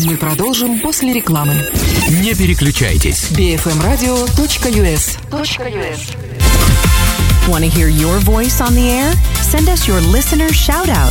Мы продолжим после рекламы. Не переключайтесь. bfmradio.us. Want to hear your voice on the air? Send us your listener shout out.